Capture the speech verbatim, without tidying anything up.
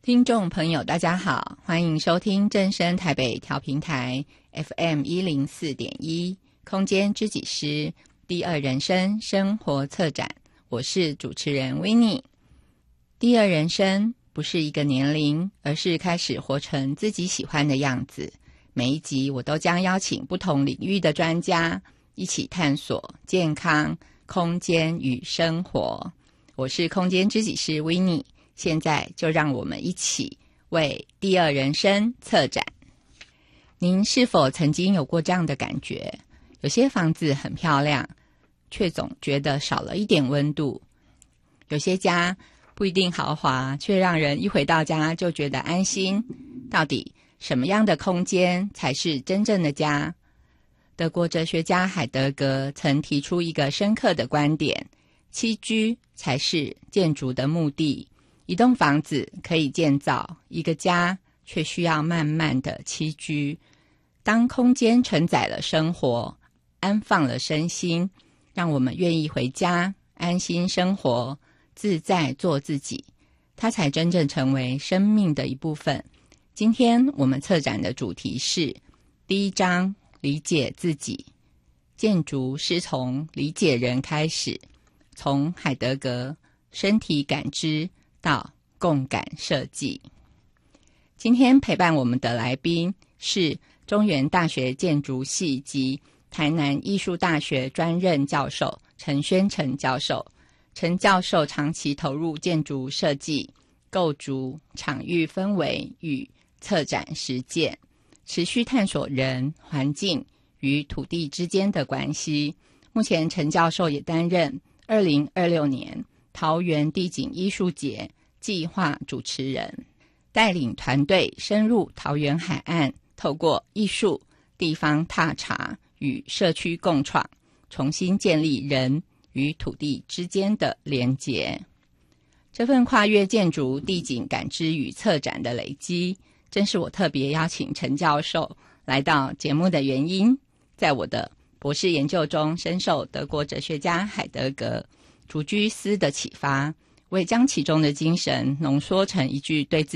听众朋友大家好，欢迎收听正声台北调频台 F M 一零四点一 空间知己师第二人生生活策展，我是主持人 Winnie。 第二人生不是一个年龄，而是开始活成自己喜欢的样子。每一集我都将邀请不同领域的专家一起探索健康、空间与生活。我是空间知己师 Winnie，现在就让我们一起为第二人生策展。您是否曾经有过这样的感觉？有些房子很漂亮，却总觉得少了一点温度。有些家不一定豪华，却让人一回到家就觉得安心。到底什么样的空间才是真正的家？德国哲学家海德格曾提出一个深刻的观点：栖居才是建筑的目的。一栋房子可以建造，一个家却需要慢慢的栖居。当空间承载了生活，安放了身心，让我们愿意回家，安心生活，自在做自己，它才真正成为生命的一部分。今天我们策展的主题是第一章，理解自己。建筑是从理解人开始，从海德格身体感知到共感设计。今天陪伴我们的来宾是中原大学建筑系及台南艺术大学专任教授陈宣诚教授。陈教授长期投入建筑设计、构筑、场域氛围与策展实践，持续探索人、环境与土地之间的关系。目前陈教授也担任二零二六年桃园地景艺术节计划主持人，带领团队深入桃园海岸，透过艺术、地方踏查与社区共创，重新建立人与土地之间的连结。这份跨越建筑、地景感知与策展的累积，正是我特别邀请陈教授来到节目的原因。在我的博士研究中，深受德国哲学家海德格竹居斯的启发，我也将其中的精神浓缩成一句对自